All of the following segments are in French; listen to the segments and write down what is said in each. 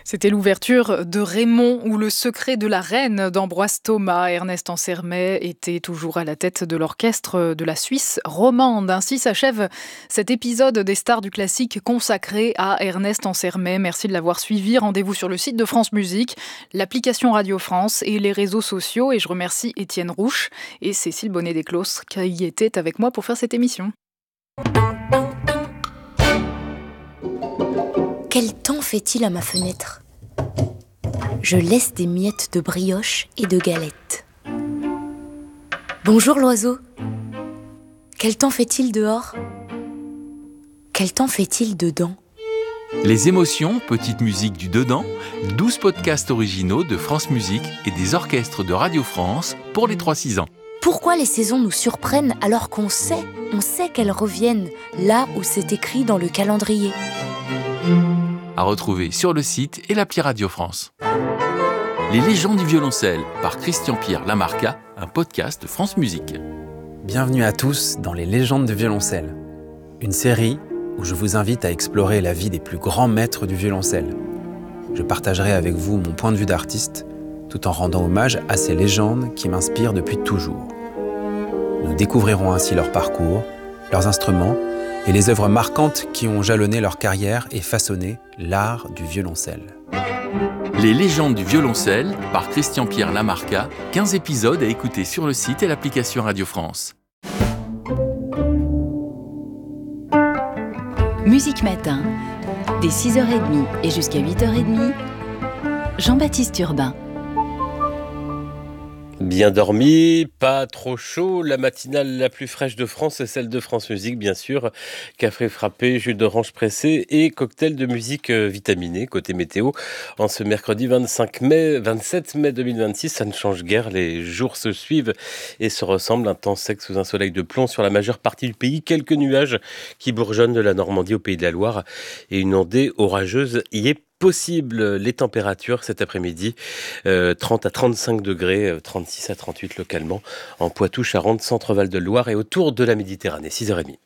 C'était l'ouverture de Raymond ou le secret de la reine d'Ambroise Thomas. Ernest Ansermet était toujours à la tête de l'orchestre de la Suisse romande. Ainsi s'achève cet épisode des Stars du classique consacré à Ernest Ansermet. Merci de l'avoir suivi. Rendez-vous sur le site de France Musique, l'application Radio France et les réseaux sociaux. Et je remercie Étienne Rouche et Cécile Bonnet-Desclos qui étaient avec moi pour faire cette émission. Quel temps fait-il à ma fenêtre ? Je laisse des miettes de brioche et de galettes. Bonjour l'oiseau. Quel temps fait-il dehors ? Quel temps fait-il dedans ? Les émotions, petite musique du dedans, 12 podcasts originaux de France Musique et des orchestres de Radio France pour les 3-6 ans. Pourquoi les saisons nous surprennent alors qu'on sait qu'elles reviennent là où c'est écrit dans le calendrier ? À retrouver sur le site et l'appli Radio France. Les légendes du violoncelle par Christian-Pierre Lamarca, un podcast de France Musique. Bienvenue à tous dans Les légendes du violoncelle, une série où je vous invite à explorer la vie des plus grands maîtres du violoncelle. Je partagerai avec vous mon point de vue d'artiste, tout en rendant hommage à ces légendes qui m'inspirent depuis toujours. Nous découvrirons ainsi leur parcours, leurs instruments et les œuvres marquantes qui ont jalonné leur carrière et façonné l'art du violoncelle. Les légendes du violoncelle par Christian-Pierre Lamarca, 15 épisodes à écouter sur le site et l'application Radio France. Musique Matin, dès 6h30 et jusqu'à 8h30, Jean-Baptiste Urbain. Bien dormi, pas trop chaud, la matinale la plus fraîche de France, c'est celle de France Musique, bien sûr. Café frappé, jus d'orange pressé et cocktail de musique vitaminé, côté météo. En ce mercredi 27 mai 2026, ça ne change guère, les jours se suivent et se ressemblent. Un temps sec sous un soleil de plomb sur la majeure partie du pays. Quelques nuages qui bourgeonnent de la Normandie au Pays de la Loire et une ondée orageuse y est possible. Les températures cet après-midi, 30 à 35 degrés, 36 à 38 localement, en Poitou, Charente, Centre-Val de Loire et autour de la Méditerranée, 6h30.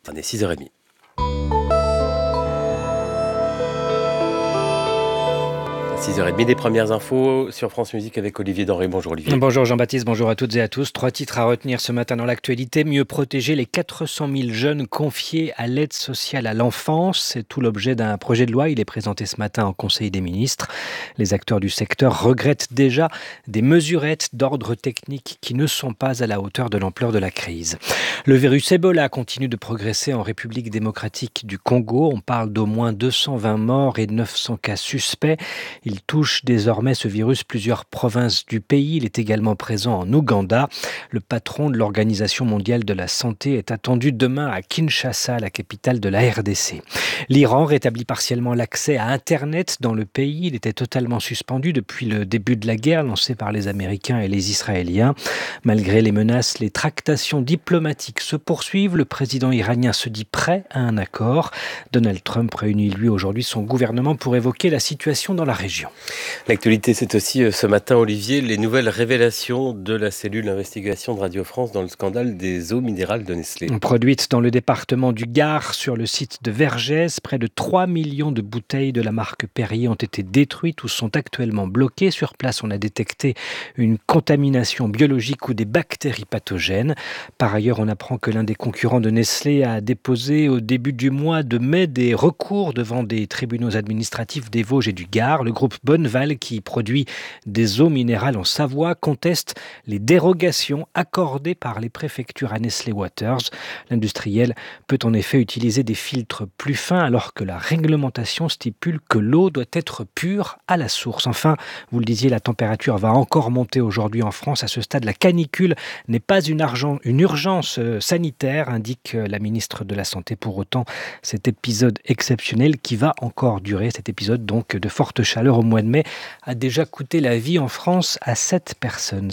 6h30, les premières infos sur France Musique avec Olivier Denré. Bonjour Olivier. Bonjour Jean-Baptiste, bonjour à toutes et à tous. 3 titres à retenir ce matin dans l'actualité. Mieux protéger les 400 000 jeunes confiés à l'aide sociale à l'enfance. C'est tout l'objet d'un projet de loi. Il est présenté ce matin en Conseil des ministres. Les acteurs du secteur regrettent déjà des mesurettes d'ordre technique qui ne sont pas à la hauteur de l'ampleur de la crise. Le virus Ebola continue de progresser en République démocratique du Congo. On parle d'au moins 220 morts et 900 cas suspects. Il touche désormais ce virus plusieurs provinces du pays. Il est également présent en Ouganda. Le patron de l'Organisation mondiale de la santé est attendu demain à Kinshasa, la capitale de la RDC. L'Iran rétablit partiellement l'accès à Internet dans le pays. Il était totalement suspendu depuis le début de la guerre lancée par les Américains et les Israéliens. Malgré les menaces, les tractations diplomatiques se poursuivent. Le président iranien se dit prêt à un accord. Donald Trump réunit lui aujourd'hui son gouvernement pour évoquer la situation dans la région. L'actualité, c'est aussi ce matin, Olivier, les nouvelles révélations de la cellule d'investigation de Radio France dans le scandale des eaux minérales de Nestlé. Produites dans le département du Gard, sur le site de Vergès, près de 3 millions de bouteilles de la marque Perrier ont été détruites ou sont actuellement bloquées. Sur place, on a détecté une contamination biologique ou des bactéries pathogènes. Par ailleurs, on apprend que l'un des concurrents de Nestlé a déposé au début du mois de mai des recours devant des tribunaux administratifs des Vosges et du Gard. Le groupe Bonneval, qui produit des eaux minérales en Savoie, conteste les dérogations accordées par les préfectures à Nestlé Waters. L'industriel peut en effet utiliser des filtres plus fins alors que la réglementation stipule que l'eau doit être pure à la source. Enfin, vous le disiez, la température va encore monter aujourd'hui en France. À ce stade, la canicule n'est pas une urgence sanitaire, indique la ministre de la Santé. Pour autant, cet épisode exceptionnel qui va encore durer, cet épisode donc de forte chaleur au mois de mai, a déjà coûté la vie en France à 7 personnes.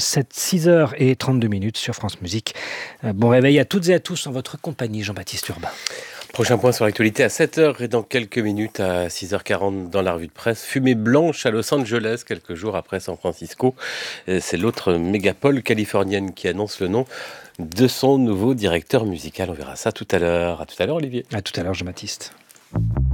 6h32 sur France Musique. Bon réveil à toutes et à tous en votre compagnie, Jean-Baptiste Urbain. Prochain point sur l'actualité à 7h et dans quelques minutes à 6h40 dans la revue de presse. Fumée blanche à Los Angeles, quelques jours après San Francisco. C'est l'autre mégapole californienne qui annonce le nom de son nouveau directeur musical. On verra ça tout à l'heure. À tout à l'heure, Olivier. À tout à l'heure, Jean-Baptiste.